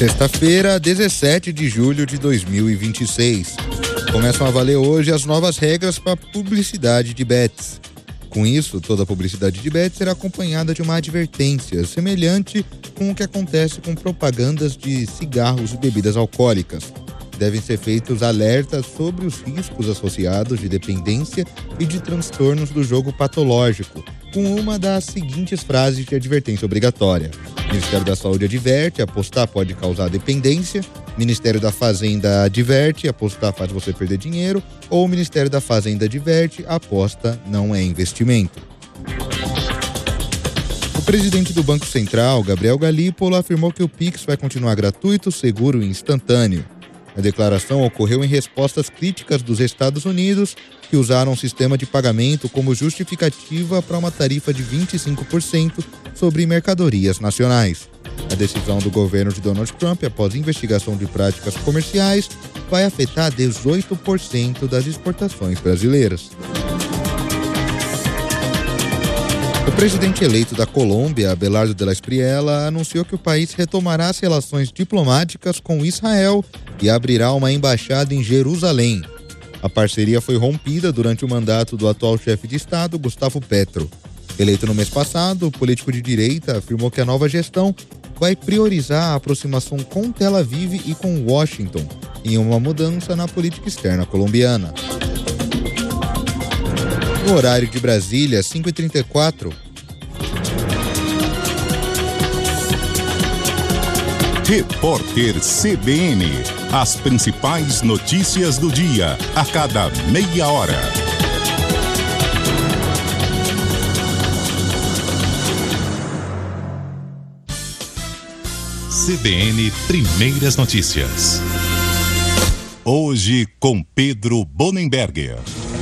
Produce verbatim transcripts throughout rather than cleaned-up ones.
Sexta-feira, dezessete de julho de dois mil e vinte e seis. Começam a valer hoje as novas regras para publicidade de bets. Com isso, toda publicidade de bets será acompanhada de uma advertência, semelhante com o que acontece com propagandas de cigarros e bebidas alcoólicas. Devem ser feitos alertas sobre os riscos associados de dependência e de transtornos do jogo patológico, com uma das seguintes frases de advertência obrigatória. Ministério da Saúde adverte, apostar pode causar dependência. Ministério da Fazenda adverte, apostar faz você perder dinheiro. Ou o Ministério da Fazenda adverte, aposta não é investimento. O presidente do Banco Central, Gabriel Galípolo, afirmou que o Pix vai continuar gratuito, seguro e instantâneo. A declaração ocorreu em resposta às críticas dos Estados Unidos, que usaram o sistema de pagamento como justificativa para uma tarifa de vinte e cinco por cento sobre mercadorias nacionais. A decisão do governo de Donald Trump, após investigação de práticas comerciais, vai afetar dezoito por cento das exportações brasileiras. O presidente eleito da Colômbia, Abelardo de la Espriella, anunciou que o país retomará as relações diplomáticas com Israel e abrirá uma embaixada em Jerusalém. A parceria foi rompida durante o mandato do atual chefe de Estado, Gustavo Petro. Eleito no mês passado, o político de direita afirmou que a nova gestão vai priorizar a aproximação com Tel Aviv e com Washington, em uma mudança na política externa colombiana. No horário de Brasília, cinco e trinta e quatro. Repórter C B N. As principais notícias do dia, a cada meia hora. C B N Primeiras Notícias. Hoje com Pedro Bonenberger.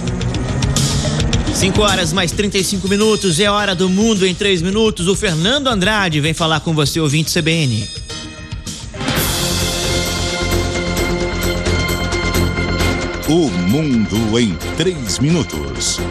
cinco horas mais trinta e cinco minutos, é hora do Mundo em três minutos. O Fernando Andrade vem falar com você, ouvinte C B N. O Mundo em três minutos.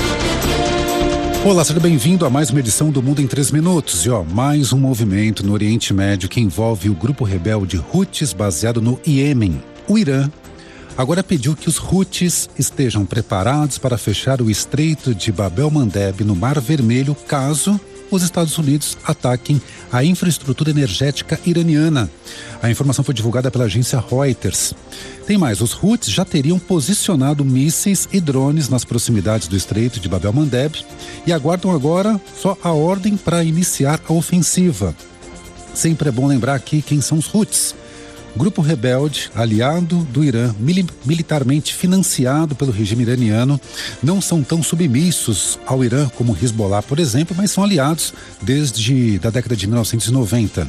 Olá, seja bem-vindo a mais uma edição do Mundo em três minutos. E ó, mais um movimento no Oriente Médio que envolve o grupo rebelde Houthis baseado no Iêmen. O Irã agora pediu que os Houthis estejam preparados para fechar o Estreito de Bab el-Mandeb no Mar Vermelho caso os Estados Unidos ataquem a infraestrutura energética iraniana. A informação foi divulgada pela agência Reuters. Tem mais, os Houthis já teriam posicionado mísseis e drones nas proximidades do Estreito de Bab el-Mandeb e aguardam agora só a ordem para iniciar a ofensiva. Sempre é bom lembrar aqui quem são os Houthis. Grupo rebelde, aliado do Irã, mili- militarmente financiado pelo regime iraniano, não são tão submissos ao Irã como o Hezbollah, por exemplo, mas são aliados desde a década de mil novecentos e noventa.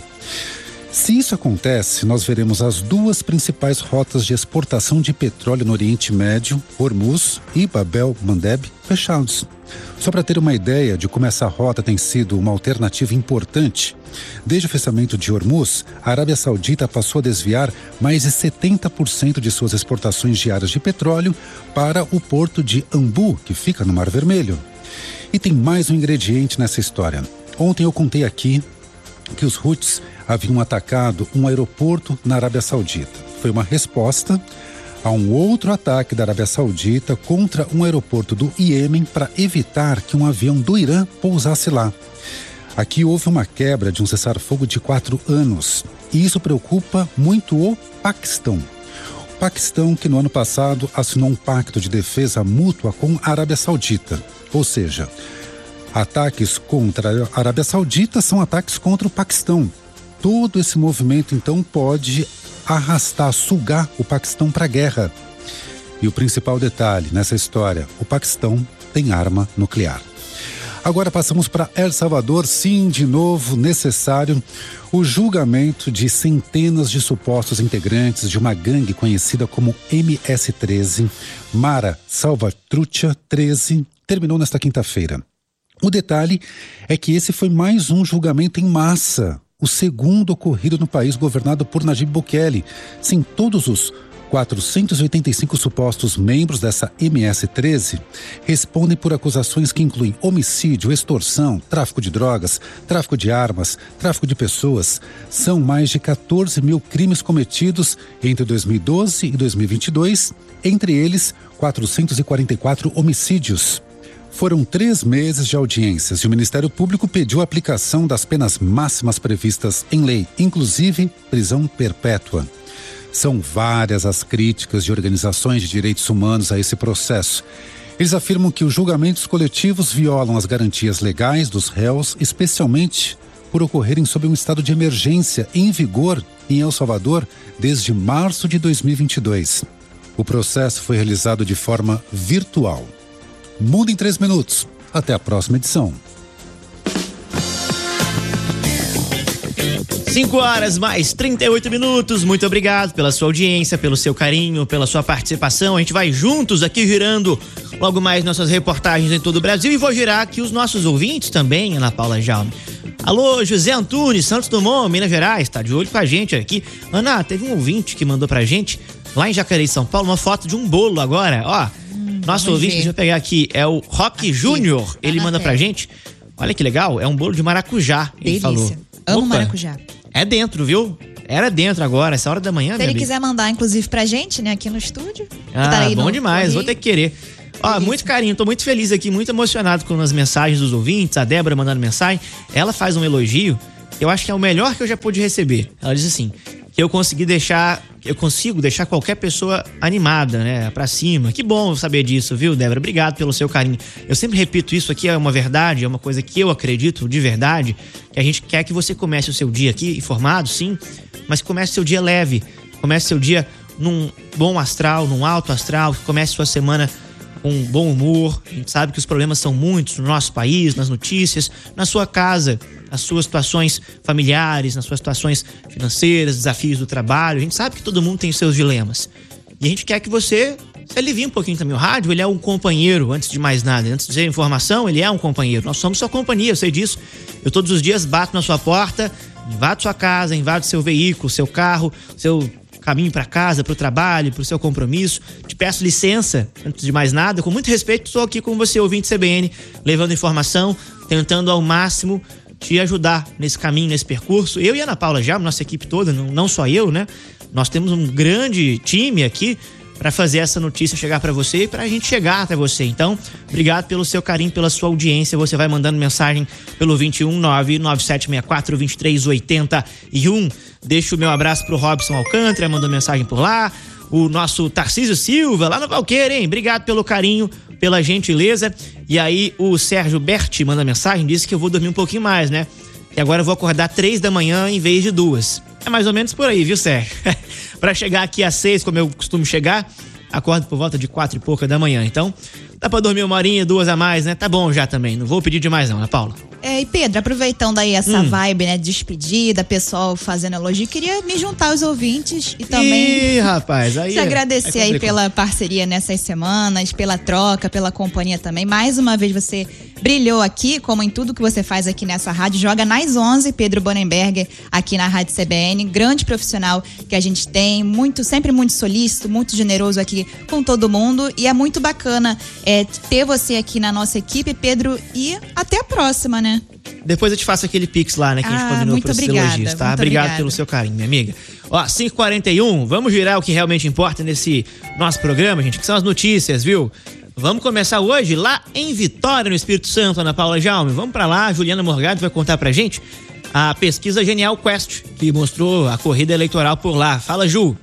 Se isso acontece, nós veremos as duas principais rotas de exportação de petróleo no Oriente Médio, Hormuz e Bab el-Mandeb, fechados. Só para ter uma ideia de como essa rota tem sido uma alternativa importante, desde o fechamento de Hormuz, a Arábia Saudita passou a desviar mais de setenta por cento de suas exportações diárias de petróleo para o porto de Ambu, que fica no Mar Vermelho. E tem mais um ingrediente nessa história. Ontem eu contei aqui que os Houthis haviam atacado um aeroporto na Arábia Saudita. Foi uma resposta a um outro ataque da Arábia Saudita contra um aeroporto do Iêmen para evitar que um avião do Irã pousasse lá. Aqui houve uma quebra de um cessar-fogo de quatro anos e isso preocupa muito o Paquistão. O Paquistão que no ano passado assinou um pacto de defesa mútua com a Arábia Saudita, ou seja, ataques contra a Arábia Saudita são ataques contra o Paquistão. Todo esse movimento, então, pode arrastar, sugar o Paquistão para a guerra. E o principal detalhe nessa história, o Paquistão tem arma nuclear. Agora passamos para El Salvador, sim, de novo necessário o julgamento de centenas de supostos integrantes de uma gangue conhecida como M S treze, Mara Salvatrucha treze, terminou nesta quinta-feira. O detalhe é que esse foi mais um julgamento em massa, o segundo ocorrido no país governado por Nayib Bukele. Sim, todos os quatrocentos e oitenta e cinco supostos membros dessa M S treze respondem por acusações que incluem homicídio, extorsão, tráfico de drogas, tráfico de armas, tráfico de pessoas. São mais de quatorze mil crimes cometidos entre dois mil e doze e dois mil e vinte e dois, entre eles quatrocentos e quarenta e quatro homicídios. Foram três meses de audiências e o Ministério Público pediu a aplicação das penas máximas previstas em lei, inclusive prisão perpétua. São várias as críticas de organizações de direitos humanos a esse processo. Eles afirmam que os julgamentos coletivos violam as garantias legais dos réus, especialmente por ocorrerem sob um estado de emergência em vigor em El Salvador desde março de dois mil e vinte e dois. O processo foi realizado de forma virtual. Mundo em três minutos. Até a próxima edição. cinco horas mais trinta e oito minutos. Muito obrigado pela sua audiência, pelo seu carinho, pela sua participação. A gente vai juntos aqui girando logo mais nossas reportagens em todo o Brasil e vou girar aqui os nossos ouvintes também, Ana Paula Jaume. Alô, José Antunes, Santos Dumont, Minas Gerais, tá de olho com a gente aqui. Ana, teve um ouvinte que mandou pra gente, lá em Jacareí, São Paulo, uma foto de um bolo agora, ó. Hum, nosso ouvinte, ver. Deixa eu pegar aqui, é o Roque Júnior, ele manda pra gente. Olha que legal, é um bolo de maracujá, ele Delícia. falou. Amo Opa. maracujá. É dentro, viu? Era dentro agora, essa hora da manhã, Se ele amiga. quiser mandar, inclusive, pra gente, né, aqui no estúdio. Ah, tá aí bom no demais, correio. vou ter que querer. Ó, muito carinho, tô muito feliz aqui, muito emocionado com as mensagens dos ouvintes, a Débora mandando mensagem. Ela faz um elogio, eu acho que é o melhor que eu já pude receber. Ela diz assim, que eu consegui deixar, eu consigo deixar qualquer pessoa animada, né, pra cima. Que bom saber disso, viu, Débora? Obrigado pelo seu carinho. Eu sempre repito, isso aqui é uma verdade, é uma coisa que eu acredito de verdade, que a gente quer que você comece o seu dia aqui informado, sim, mas que comece o seu dia leve, comece o seu dia num bom astral, num alto astral, que comece sua semana com um bom humor. A gente sabe que os problemas são muitos no nosso país, nas notícias, na sua casa, nas suas situações familiares, nas suas situações financeiras, desafios do trabalho. A gente sabe que todo mundo tem os seus dilemas. E a gente quer que você se alivie um pouquinho também. O rádio, ele é um companheiro, antes de mais nada. Antes de dizer informação, ele é um companheiro. Nós somos sua companhia, eu sei disso. Eu todos os dias bato na sua porta, invado sua casa, invado seu veículo, seu carro, seu caminho para casa, para o trabalho, para o seu compromisso. Te peço licença, antes de mais nada, com muito respeito, estou aqui com você, ouvinte C B N, levando informação, tentando ao máximo te ajudar nesse caminho, nesse percurso. Eu e a Ana Paula já, nossa equipe toda, não, não só eu, né? Nós temos um grande time aqui para fazer essa notícia chegar para você e para a gente chegar até você. Então, obrigado pelo seu carinho, pela sua audiência. Você vai mandando mensagem pelo vinte e um, nove nove sete seis quatro, vinte e três oitenta e um. Deixo o meu abraço pro Robson Alcântara, mandou mensagem por lá. O nosso Tarcísio Silva, lá no Valqueira, hein? Obrigado pelo carinho, pela gentileza. E aí o Sérgio Berti manda mensagem, disse que eu vou dormir um pouquinho mais, né? E agora eu vou acordar três da manhã em vez de duas. É mais ou menos por aí, viu, Sérgio? Pra chegar aqui às seis, como eu costumo chegar, acordo por volta de quatro e pouca da manhã. Então, dá pra dormir uma horinha, duas a mais, né? Tá bom já também, não vou pedir demais não, né, Paula? É, e Pedro, aproveitando aí essa Hum. vibe, né, de despedida, pessoal fazendo elogio, queria me juntar aos ouvintes e também Ih, rapaz, aí te agradecer aí aí complicou. pela parceria nessas semanas, pela troca, pela companhia também. Mais uma vez você brilhou aqui, como em tudo que você faz aqui nessa rádio. Joga nas onze, Pedro Bonenberger, aqui na Rádio C B N. Grande profissional que a gente tem, muito, sempre muito solícito, muito generoso aqui com todo mundo. E é muito bacana é, ter você aqui na nossa equipe, Pedro. E até a próxima, né? Depois eu te faço aquele pix lá, né, que a gente Ah, combinou muito para os obrigada, elogios, tá? muito Obrigado obrigada. pelo seu carinho, minha amiga. Ó, cinco e quarenta e um, vamos virar o que realmente importa nesse nosso programa, gente, que são as notícias, viu? Vamos começar hoje lá em Vitória, no Espírito Santo, Ana Paula Jaume. Vamos pra lá, a Juliana Morgado vai contar pra gente a pesquisa Genial Quest, que mostrou a corrida eleitoral por lá. Fala, Ju.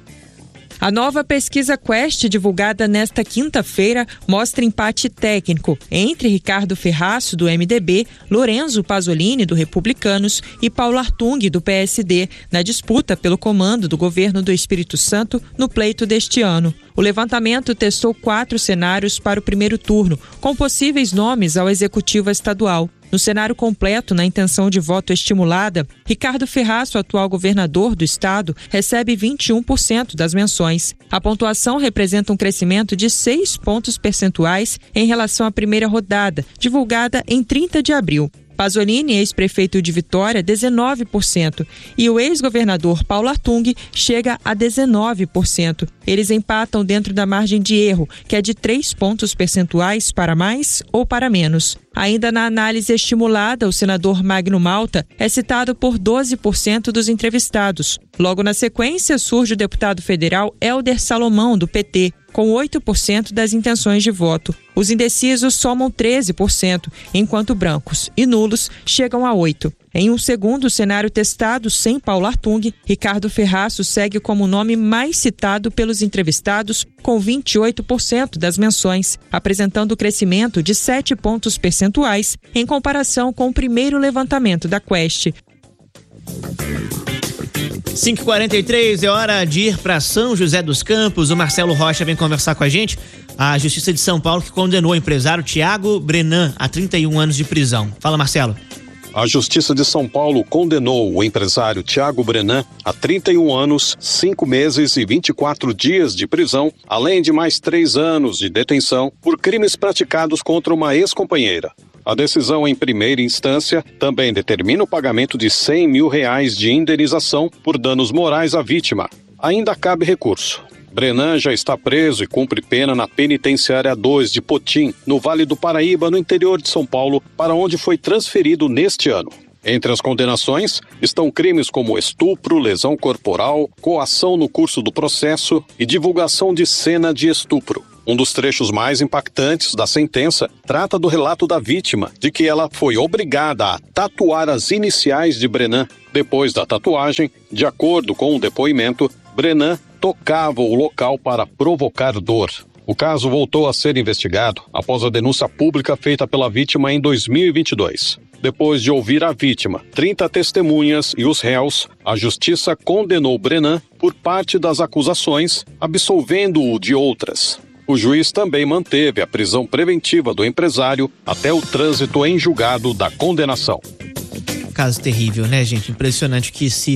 A nova pesquisa Quest, divulgada nesta quinta-feira, mostra empate técnico entre Ricardo Ferraço, do M D B, Lorenzo Pasolini, do Republicanos, e Paulo Artung, do P S D, na disputa pelo comando do governo do Espírito Santo no pleito deste ano. O levantamento testou quatro cenários para o primeiro turno, com possíveis nomes ao executivo estadual. No cenário completo, na intenção de voto estimulada, Ricardo Ferraço, atual governador do estado, recebe vinte e um por cento das menções. A pontuação representa um crescimento de seis pontos percentuais em relação à primeira rodada, divulgada em trinta de abril. Pasolini, ex-prefeito de Vitória, dezenove por cento. E o ex-governador Paulo Artung chega a dezenove por cento. Eles empatam dentro da margem de erro, que é de três pontos percentuais para mais ou para menos. Ainda na análise estimulada, o senador Magno Malta é citado por doze por cento dos entrevistados. Logo na sequência, surge o deputado federal Hélder Salomão, do P T, com oito por cento das intenções de voto. Os indecisos somam treze por cento, enquanto brancos e nulos chegam a oito por cento. Em um segundo cenário testado sem Paulo Artung, Ricardo Ferraço segue como o nome mais citado pelos entrevistados, com vinte e oito por cento das menções, apresentando crescimento de sete pontos percentuais em comparação com o primeiro levantamento da Quest. cinco e quarenta e três, é hora de ir para São José dos Campos. O Marcelo Rocha vem conversar com a gente. A Justiça de São Paulo que condenou o empresário Tiago Brenan a trinta e um anos de prisão. Fala, Marcelo. A Justiça de São Paulo condenou o empresário Tiago Brenan a trinta e um anos, cinco meses e vinte e quatro dias de prisão, além de mais três anos de detenção por crimes praticados contra uma ex-companheira. A decisão em primeira instância também determina o pagamento de cem mil reais de indenização por danos morais à vítima. Ainda cabe recurso. Brenan já está preso e cumpre pena na penitenciária dois de Potim, no Vale do Paraíba, no interior de São Paulo, para onde foi transferido neste ano. Entre as condenações estão crimes como estupro, lesão corporal, coação no curso do processo e divulgação de cena de estupro. Um dos trechos mais impactantes da sentença trata do relato da vítima, de que ela foi obrigada a tatuar as iniciais de Brenan. Depois da tatuagem, de acordo com o depoimento, Brenan tocava o local para provocar dor. O caso voltou a ser investigado após a denúncia pública feita pela vítima em dois mil e vinte e dois. Depois de ouvir a vítima, trinta testemunhas e os réus, a justiça condenou Brenan por parte das acusações, absolvendo-o de outras. O juiz também manteve a prisão preventiva do empresário até o trânsito em julgado da condenação. Caso terrível, né, gente? Impressionante que se,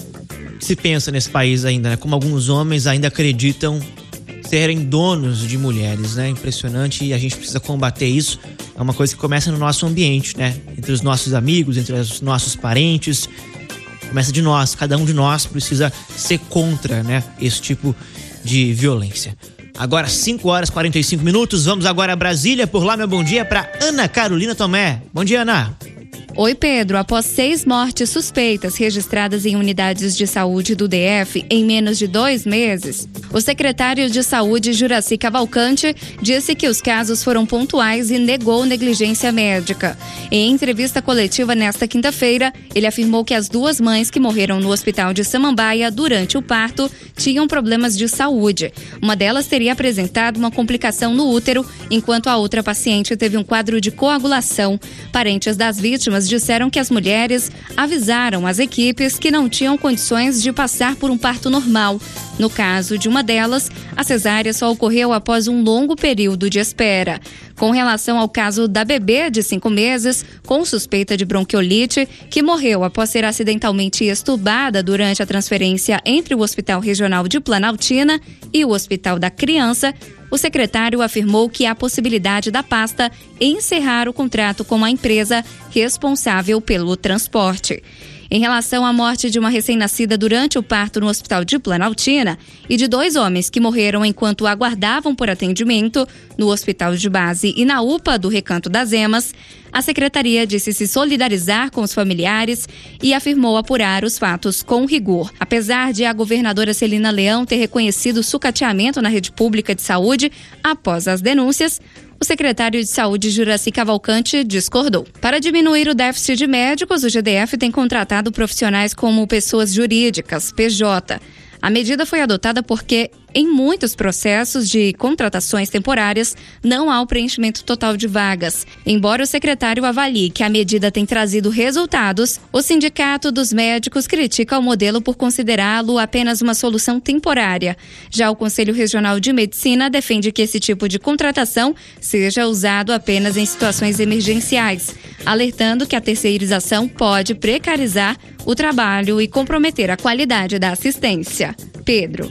se pensa nesse país ainda, né? Como alguns homens ainda acreditam serem donos de mulheres, né? Impressionante, e a gente precisa combater isso. É uma coisa que começa no nosso ambiente, né? Entre os nossos amigos, entre os nossos parentes. Começa de nós, cada um de nós precisa ser contra, né? Esse tipo de violência. Agora cinco horas e quarenta e cinco minutos, vamos agora a Brasília. Por lá, meu bom dia para Ana Carolina Tomé. Bom dia, Ana. Oi, Pedro. Após seis mortes suspeitas registradas em unidades de saúde do D F em menos de dois meses, o secretário de Saúde, Juracy Cavalcante, disse que os casos foram pontuais e negou negligência médica. Em entrevista coletiva nesta quinta-feira, ele afirmou que as duas mães que morreram no hospital de Samambaia durante o parto tinham problemas de saúde. Uma delas teria apresentado uma complicação no útero, enquanto a outra paciente teve um quadro de coagulação. Parentes das vítimas disseram que as mulheres avisaram as equipes que não tinham condições de passar por um parto normal. No caso de uma delas, a cesárea só ocorreu após um longo período de espera. Com relação ao caso da bebê de cinco meses, com suspeita de bronquiolite, que morreu após ser acidentalmente estubada durante a transferência entre o Hospital Regional de Planaltina e o Hospital da Criança, o secretário afirmou que há possibilidade da pasta encerrar o contrato com a empresa responsável pelo transporte. Em relação à morte de uma recém-nascida durante o parto no Hospital de Planaltina e de dois homens que morreram enquanto aguardavam por atendimento no Hospital de Base e na U P A do Recanto das Emas, a secretaria disse se solidarizar com os familiares e afirmou apurar os fatos com rigor. Apesar de a governadora Celina Leão ter reconhecido o sucateamento na rede pública de saúde após as denúncias, o secretário de Saúde, Juracy Cavalcante, discordou. Para diminuir o déficit de médicos, o G D F tem contratado profissionais como pessoas jurídicas, P J. A medida foi adotada porque, em muitos processos de contratações temporárias, não há o preenchimento total de vagas. Embora o secretário avalie que a medida tem trazido resultados, o Sindicato dos Médicos critica o modelo por considerá-lo apenas uma solução temporária. Já o Conselho Regional de Medicina defende que esse tipo de contratação seja usado apenas em situações emergenciais, alertando que a terceirização pode precarizar o trabalho e comprometer a qualidade da assistência. Pedro.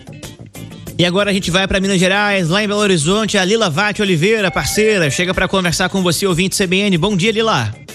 E agora a gente vai para Minas Gerais, lá em Belo Horizonte, a Lila Vatti Oliveira, parceira, chega para conversar com você, ouvinte C B N. Bom dia, Lila.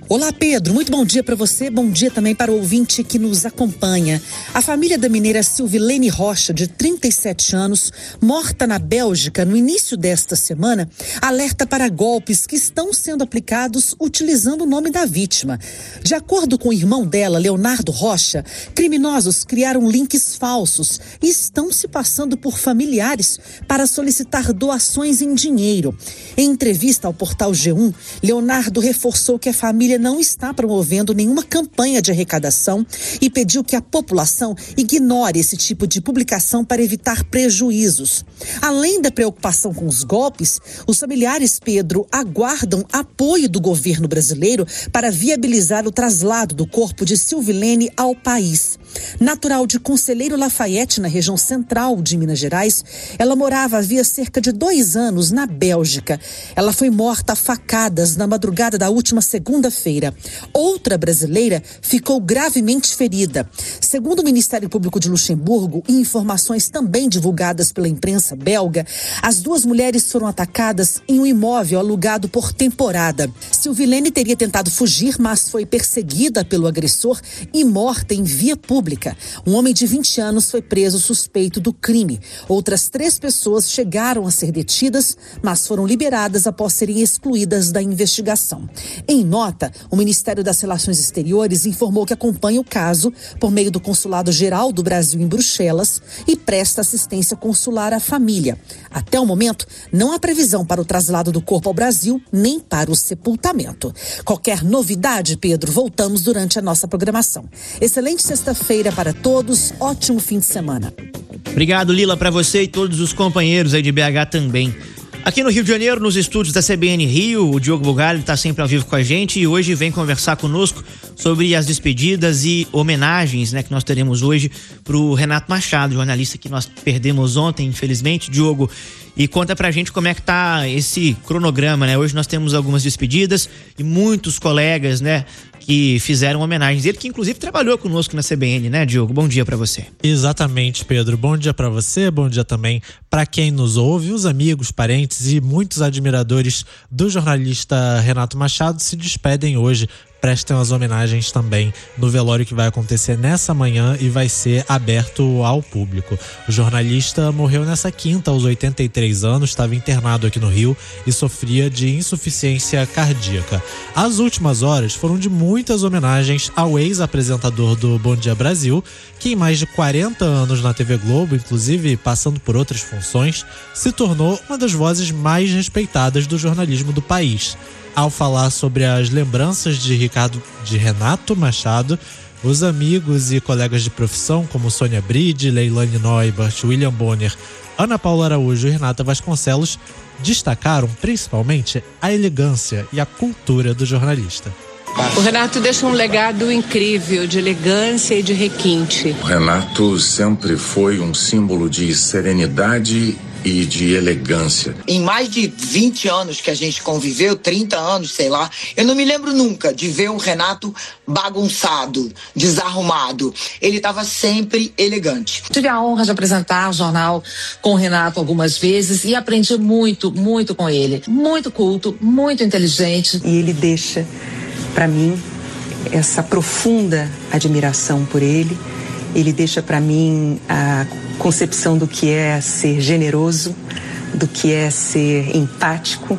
Olá, Pedro. Muito bom dia para você. Bom dia também para o ouvinte que nos acompanha. A família da mineira Silvilene Rocha, de trinta e sete anos, morta na Bélgica no início desta semana, alerta para golpes que estão sendo aplicados utilizando o nome da vítima. De acordo com o irmão dela, Leonardo Rocha, criminosos criaram links falsos e estão se passando por familiares para solicitar doações em dinheiro. Em entrevista ao portal G um, Leonardo reforçou que a família não está promovendo nenhuma campanha de arrecadação e pediu que a população ignore esse tipo de publicação para evitar prejuízos. Além da preocupação com os golpes, os familiares, Pedro, aguardam apoio do governo brasileiro para viabilizar o traslado do corpo de Silvilene ao país. Natural de Conselheiro Lafayette, na região central de Minas Gerais, ela morava havia cerca de dois anos na Bélgica. Ela foi morta a facadas na madrugada da última segunda-feira. Outra brasileira ficou gravemente ferida. Segundo o Ministério Público de Luxemburgo e informações também divulgadas pela imprensa belga, as duas mulheres foram atacadas em um imóvel alugado por temporada. Silvilene teria tentado fugir, mas foi perseguida pelo agressor e morta em via pública. Um homem de vinte anos foi preso suspeito do crime. Outras três pessoas chegaram a ser detidas, mas foram liberadas após serem excluídas da investigação. Em nota, o Ministério das Relações Exteriores informou que acompanha o caso por meio do Consulado-Geral do Brasil em Bruxelas e presta assistência consular à família. Até o momento, não há previsão para o traslado do corpo ao Brasil, nem para o sepultamento. Qualquer novidade, Pedro, voltamos durante a nossa programação. Excelente sexta-feira para todos, ótimo fim de semana. Obrigado, Lila, para você e todos os companheiros aí de B H também. Aqui no Rio de Janeiro, nos estúdios da C B N Rio, o Diogo Bugalho está sempre ao vivo com a gente e hoje vem conversar conosco sobre as despedidas e homenagens, né, que nós teremos hoje para o Renato Machado, jornalista que nós perdemos ontem, infelizmente. Diogo, e conta pra gente como é que tá esse cronograma, né? Hoje nós temos algumas despedidas e muitos colegas, né, que fizeram homenagens. Ele que inclusive trabalhou conosco na C B N, né, Diogo? Bom dia pra você. Exatamente, Pedro. Bom dia pra você, bom dia também pra quem nos ouve. Os amigos, parentes e muitos admiradores do jornalista Renato Machado se despedem hoje. Prestem as homenagens também no velório que vai acontecer nessa manhã e vai ser aberto ao público. O jornalista morreu nessa quinta aos oitenta e três anos, estava internado aqui no Rio e sofria de insuficiência cardíaca. As últimas horas foram de muitas homenagens ao ex-apresentador do Bom Dia Brasil, que em mais de quarenta anos na T V Globo, inclusive passando por outras funções, se tornou uma das vozes mais respeitadas do jornalismo do país. Ao falar sobre as lembranças de Ricardo, de Renato Machado, os amigos e colegas de profissão como Sônia Bride, Leilane Neubert, William Bonner, Ana Paula Araújo e Renata Vasconcelos destacaram principalmente a elegância e a cultura do jornalista. O Renato deixa um legado incrível de elegância e de requinte. O Renato sempre foi um símbolo de serenidade e de elegância. Em mais de vinte anos que a gente conviveu, trinta anos, sei lá, eu não me lembro nunca de ver o Renato bagunçado, desarrumado. Ele estava sempre elegante. Tive a honra de apresentar o jornal com o Renato algumas vezes e aprendi muito, muito com ele. Muito culto, muito inteligente. E ele deixa para mim essa profunda admiração por ele. Ele deixa para mim a concepção do que é ser generoso, do que é ser empático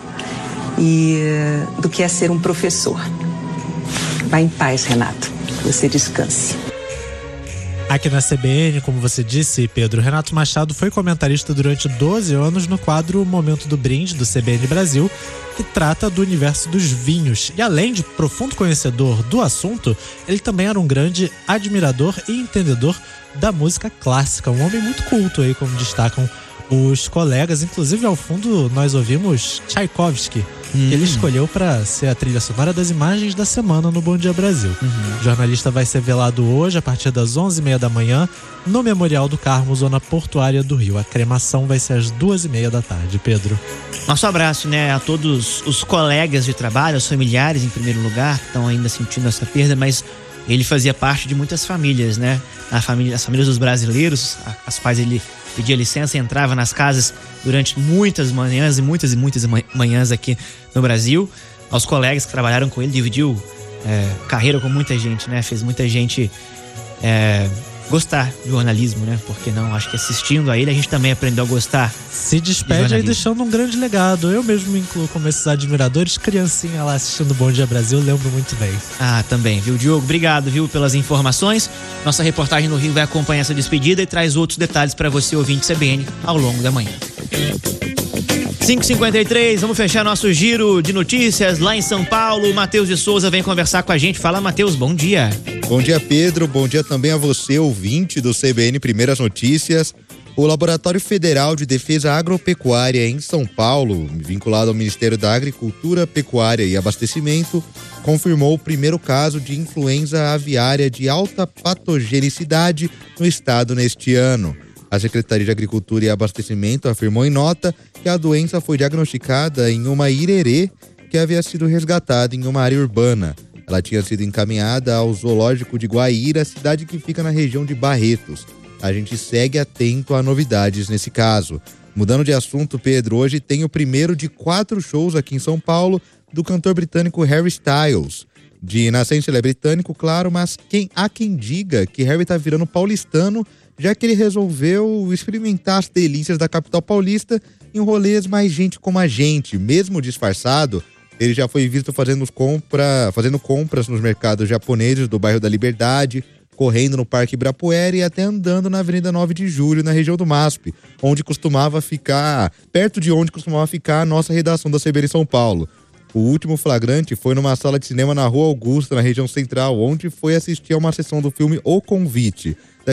e do que é ser um professor. Vá em paz, Renato. Que você descanse. Aqui na C B N, como você disse, Pedro, Renato Machado foi comentarista durante doze anos no quadro Momento do Brinde, do C B N Brasil, que trata do universo dos vinhos. E além de profundo conhecedor do assunto, ele também era um grande admirador e entendedor da música clássica. Um homem muito culto aí, como destacam os colegas. Inclusive, ao fundo, nós ouvimos Tchaikovsky, hum. que ele escolheu para ser a trilha sonora das imagens da semana no Bom Dia Brasil. Uhum. O jornalista vai ser velado hoje, a partir das onze e meia da manhã, no Memorial do Carmo, zona portuária do Rio. A cremação vai ser às duas e meia da tarde, Pedro. Nosso abraço, né, a todos os colegas de trabalho, os familiares, em primeiro lugar, que estão ainda sentindo essa perda, mas ele fazia parte de muitas famílias, né? A família, as famílias dos brasileiros, as quais ele pedia licença e entrava nas casas durante muitas manhãs e muitas e muitas manhãs aqui no Brasil. Aos colegas que trabalharam com ele, dividiu é, carreira com muita gente, né? Fez muita gente é, gostar de jornalismo, né? Porque não, acho que assistindo a ele a gente também aprendeu a gostar. Se despede de aí deixando um grande legado. Eu mesmo me incluo como esses admiradores, criancinha lá assistindo Bom Dia Brasil, lembro muito bem. Ah, também, viu, Diogo? Obrigado, viu, pelas informações. Nossa reportagem no Rio vai acompanhar essa despedida e traz outros detalhes para você, ouvinte C B N, ao longo da manhã. cinco e cinquenta e três, vamos fechar nosso giro de notícias lá em São Paulo. O Matheus de Souza vem conversar com a gente. Fala, Matheus, bom dia. Bom dia, Pedro. Bom dia também a você, ouvinte do C B N Primeiras Notícias. O Laboratório Federal de Defesa Agropecuária em São Paulo, vinculado ao Ministério da Agricultura, Pecuária e Abastecimento, confirmou o primeiro caso de influenza aviária de alta patogenicidade no estado neste ano. A Secretaria de Agricultura e Abastecimento afirmou em nota que a doença foi diagnosticada em uma irerê que havia sido resgatada em uma área urbana. Ela tinha sido encaminhada ao Zoológico de Guaíra, cidade que fica na região de Barretos. A gente segue atento a novidades nesse caso. Mudando de assunto, Pedro, hoje tem o primeiro de quatro shows aqui em São Paulo do cantor britânico Harry Styles. De nascença ele é britânico, claro, mas quem, há quem diga que Harry tá virando paulistano, já que ele resolveu experimentar as delícias da capital paulista em rolês mais gente como a gente. Mesmo disfarçado, ele já foi visto fazendo, compra, fazendo compras nos mercados japoneses do bairro da Liberdade, correndo no Parque Ibirapuera e até andando na Avenida nove de Julho, na região do M A S P, onde costumava ficar, perto de onde costumava ficar a nossa redação da C B N em São Paulo. O último flagrante foi numa sala de cinema na Rua Augusta, na região central, onde foi assistir a uma sessão do filme O Convite.